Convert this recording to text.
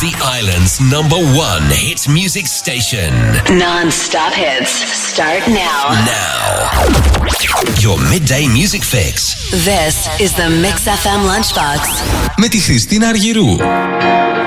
The island's #1 hit music station. Non-stop hits start now. Now. Your midday music fix. This is the Mix FM Lunchbox. Με τη Χριστίνα Αργυρού.